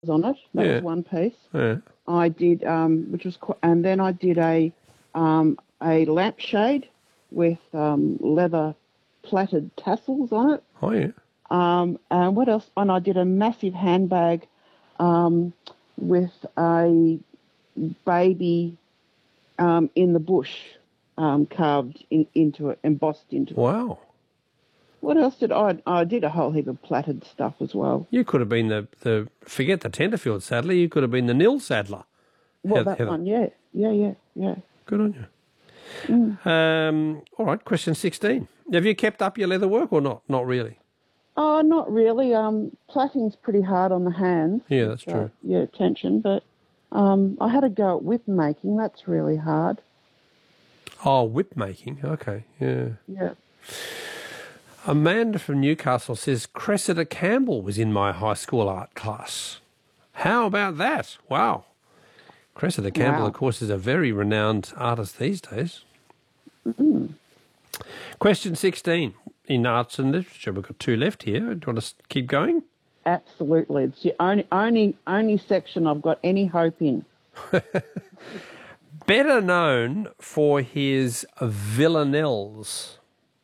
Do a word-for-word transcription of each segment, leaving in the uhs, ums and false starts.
on it. That Yeah. was one piece. Yeah. I did, um, which was, qu- and then I did a um, a lampshade with um, leather plaited tassels on it. Oh, yeah. Um, and what else? And I did a massive handbag um, with a baby um, in the bush um, carved in, into it, embossed into it. Wow. What else did I? I did a whole heap of plaited stuff as well. You could have been the, the forget the Tenterfield Saddler, you could have been the Nil Saddler. Well, Heather- that Heather. one, yeah, yeah, yeah, yeah. Good on you. Um, all right, question sixteen. Have you kept up your leather work or not? Not really. Oh, not really. Um, plaiting's pretty hard on the hands. Yeah, that's Uh, true. yeah, tension. But um, I had a go at whip making. That's really hard. Oh, whip making. Okay, yeah. Yeah. Amanda from Newcastle says Cressida Campbell was in my high school art class. How about that? Wow. Cressida Campbell, Wow. of course, is a very renowned artist these days. Mm. Question sixteen. In arts and literature, we've got two left here. Do you want to s- keep going? Absolutely. It's the only only only section I've got any hope in. Better known for his villanelles,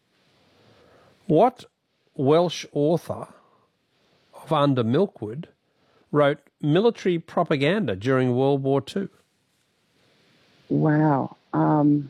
what Welsh author of Under Milkwood wrote military propaganda during World War Two? Wow. Um,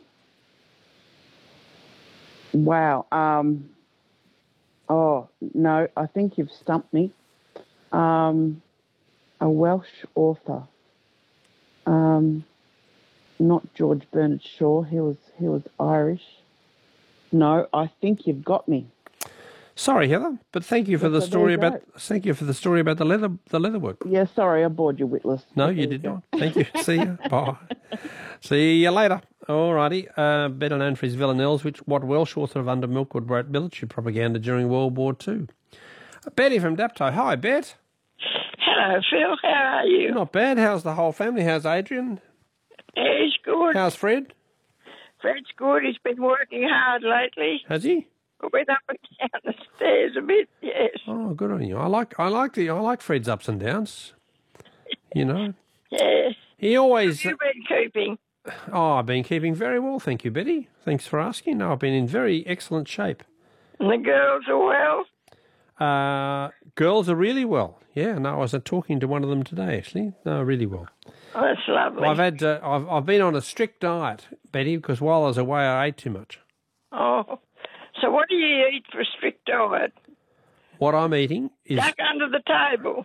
wow. Um, oh, no, I think you've stumped me. Um, a Welsh author. Um, not George Bernard Shaw. He was he was Irish. No, I think you've got me. Sorry, Heather, but thank you for the So there story you about thank you for the story about the leather the leather work. Yeah, sorry, I bored you witless. No, But you there did go. not. Thank you. See you. Bye. See you later. All righty. Uh, better known for his villanelles, which what Welsh author of Under Milkwood wrote military propaganda during World War Two. Betty from Dapto. Hi, Bet. Hello, Phil. How are you? Not bad. How's the whole family? How's Adrian? He's good. How's Fred? Fred's good. He's been working hard lately. Has he? We went up and down the stairs a bit, yes. Oh, good on you. I like I like the I like Fred's ups and downs. You know. Yes. He always You've been keeping. Oh, I've been keeping very well, thank you, Betty. Thanks for asking. No, I've been in very excellent shape. And the girls are well. Uh, girls are really well. Yeah, no, I was uh, talking to one of them today, actually. No, really well. Oh, that's lovely. I've had, uh, I've, I've been on a strict diet, Betty, because while I was away, I ate too much. Oh. So what do you eat for a strict diet? What I'm eating is Duck under the table.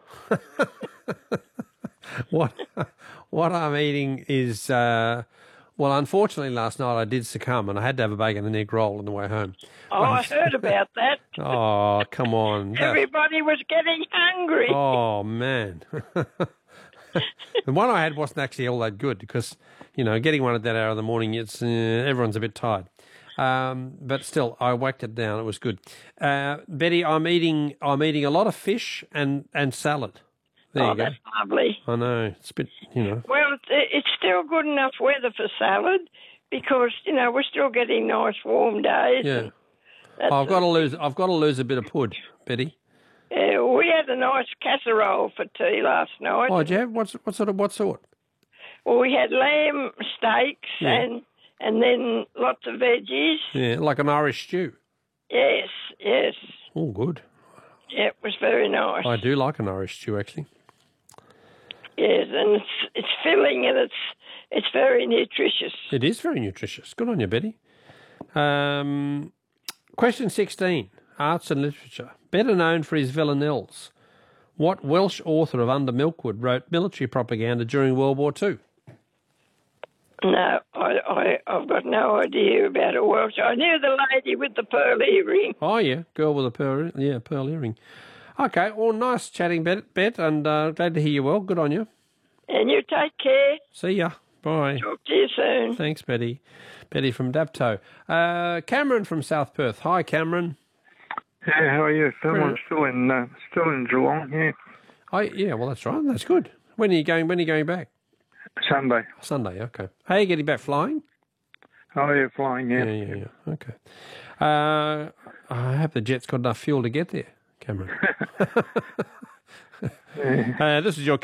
what what I'm eating is. Uh, well, unfortunately, last night I did succumb, and I had to have a bacon and egg roll on the way home. Oh, I heard about that. Oh, come on! That- Everybody was getting hungry. Oh, man. The one I had wasn't actually all that good because, you know, getting one at that hour of the morning, it's uh, everyone's a bit tired. Um, but still, I whacked it down. It was good. Uh, Betty, I'm eating I'm eating a lot of fish and, and salad. There oh, you go. that's lovely. I know. It's a bit, you know. Well, it's, it's still good enough weather for salad because, you know, we're still getting nice warm days. Yeah. and that's I've got to a- lose I've got to lose a bit of pud, Betty. Yeah, we had a nice casserole for tea last night. Oh, do you have what's what sort of what sort? Well, we had lamb steaks Yeah. and and then lots of veggies. Yeah, like an Irish stew. Yes, yes. Oh, good. Yeah, it was very nice. I do like an Irish stew, actually. Yes, and it's it's filling and it's it's very nutritious. It is very nutritious. Good on you, Betty. Um, question sixteen, arts and literature. Better known for his villanelles, what Welsh author of Under Milkwood wrote military propaganda during World War Two? No, I, I, I've got no idea about a Welsh. I knew the lady with the pearl earring. Oh, yeah, girl with a pearl, yeah, pearl earring. Okay, well, nice chatting, Bet, Bet and uh, glad to hear you well. Good on you. And you take care. See ya. Bye. Talk to you soon. Thanks, Betty. Betty from Dapto. Uh, Cameron from South Perth. Hi, Cameron. Yeah, how are you? Phil? Pretty- I'm still in uh, still in Geelong. Yeah, Oh, yeah, well, that's right. That's good. When are you going? When are you going back? Sunday. Sunday. Okay. How are you getting back? Flying? Oh, yeah, flying. Yeah. Yeah, yeah, yeah. Okay. Uh, I hope the jet's got enough fuel to get there, Cameron. uh, this is your